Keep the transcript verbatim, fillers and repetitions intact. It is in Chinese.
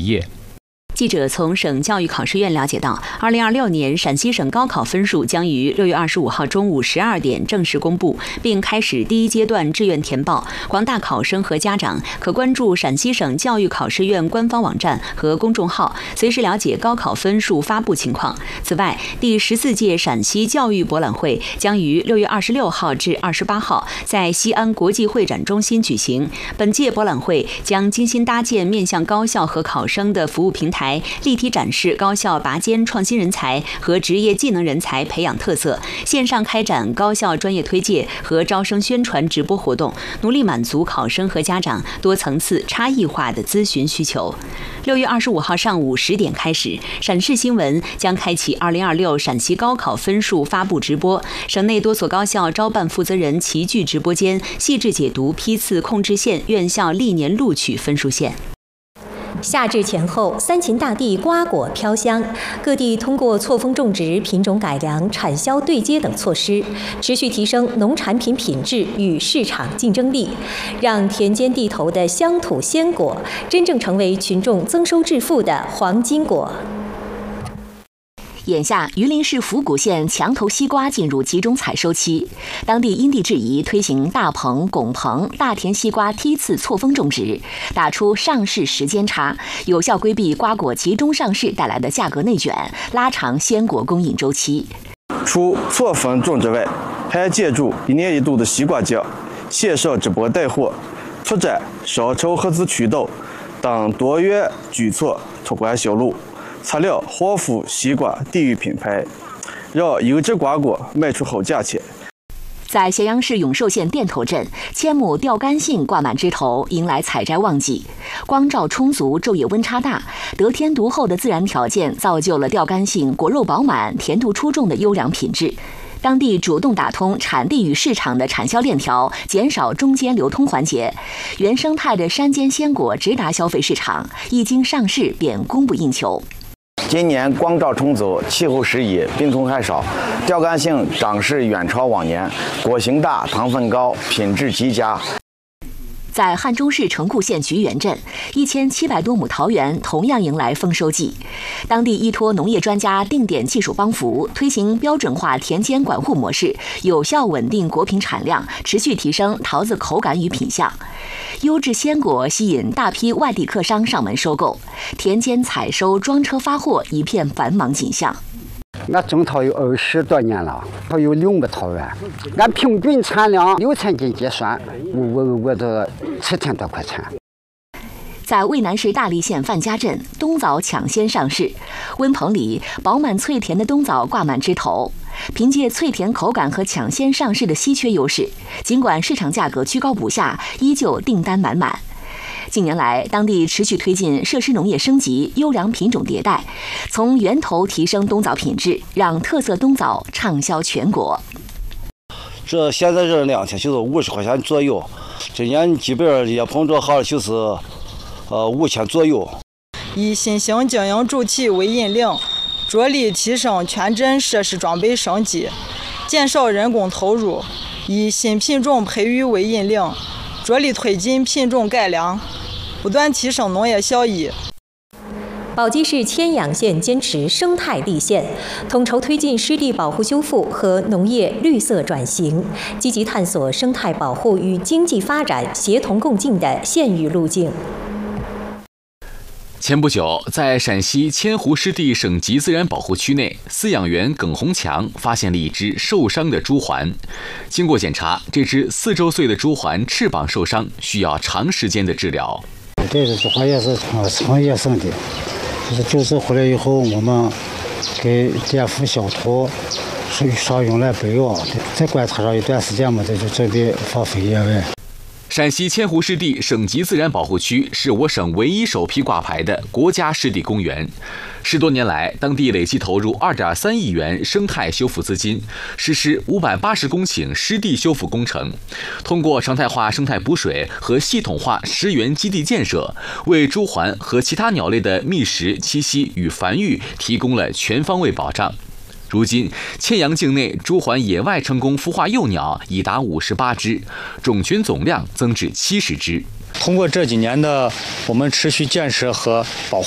业。 记者从省教育考试院了解到，二零二六年陕西省高考分数将于六月二十五号中午十二点正式公布，并开始第一阶段志愿填报。广大考生和家长可关注陕西省教育考试院官方网站和公众号，随时了解高考分数发布情况。此外，第十四届陕西教育博览会将于六月二十六号至二十八号在西安国际会展中心举行。本届博览会将精心搭建面向高校和考生的服务平台，立体展示高校拔尖创新人才和职业技能人才培养特色，线上开展高校专业推介和招生宣传直播活动，努力满足考生和家长多层次差异化的咨询需求。六月二十五号上午十点开始，陕视新闻将开启二零二六陕西高考分数发布直播，省内多所高校招办负责人齐聚直播间，细致解读批次控制线院校历年录取分数线。 夏至前后，三秦大地瓜果飘香，各地通过错峰种植、品种改良、产销对接等措施，持续提升农产品品质与市场竞争力，让田间地头的乡土鲜果真正成为群众增收致富的黄金果。 眼下，榆林市府谷县墙头西瓜进入集中采收期，当地因地制宜推行大棚、拱棚、大田西瓜梯次错峰种植，打出上市时间差，有效规避瓜果集中上市带来的价格内卷，拉长鲜果供应周期。 除错峰种植外，还借助一年一度的西瓜节、线上直播带货、拓展商超合资渠道等多元举措拓宽销路。擦亮黄府西瓜地域品牌，让优质瓜果卖出好价钱。 在咸阳市永寿县店头镇，千亩吊干杏挂满枝头，迎来采摘旺季。光照充足，昼夜温差大，得天独厚的自然条件造就了吊干杏果肉饱满、甜度出众的优良品质。当地主动打通产地与市场的产销链条，减少中间流通环节，原生态的山间鲜果直达消费市场，一经上市便供不应求。 今年光照充足，气候适宜，病虫害少，吊干杏长势远超往年，果形大，糖分高，品质极佳。 在汉中市城固县菊园镇，一千七百多亩桃园同样迎来丰收季。当地依托农业专家定点技术帮扶，推行标准化田间管护模式，有效稳定果品产量，持续提升桃子口感与品相。优质鲜果吸引大批外地客商上门收购，田间采收、装车发货，一片繁忙景象。 俺种桃有二十多年了，还有六亩桃园，按平均产量六千斤计算，我我我的七千多块钱。 在渭南市大荔县范家镇，冬枣抢先上市，温棚里饱满脆甜的冬枣挂满枝头。凭借脆甜口感和抢先上市的稀缺优势，尽管市场价格居高不下，依旧订单满满。近年来，当地持续推进设施农业升级、优良品种迭代，从源头提升冬枣品质，让特色冬枣畅销全国。 这现在这两天就是五十块钱左右，今年基本上也碰着好就是呃五千左右。 以新型经营主体为引领，着力提升全镇设施装备升级，减少人工投入，以新品种培育为引领，着力推进品种改良，不断提升农业效益。 宝鸡市千阳县坚持生态立县，统筹推进湿地保护修复和农业绿色转型，积极探索生态保护与经济发展协同共进的县域路径。 前不久，在陕西千湖湿地省级自然保护区内，饲养员耿红强发现了一只受伤的朱鹮。经过检查，这只四周岁的朱鹮翅膀受伤，需要长时间的治疗。 这只朱鹮也是从野生的，就是救治回来以后，我们给碘伏消毒，稍用来备药，再观察上一段时间嘛，这就准备放飞野外。 陕西千湖湿地省级自然保护区是我省唯一首批挂牌的国家湿地公园。十多年来，当地累计投入二点三亿元生态修复资金，实施五百八十公顷湿地修复工程。通过常态化生态补水和系统化食源基地建设，为朱鹮和其他鸟类的觅食、栖息与繁育提供了全方位保障。如今，千阳境内朱鹮野外成功孵化幼鸟已达五十八只，种群总量增至七十只。 通过这几年的我们持续建设和保护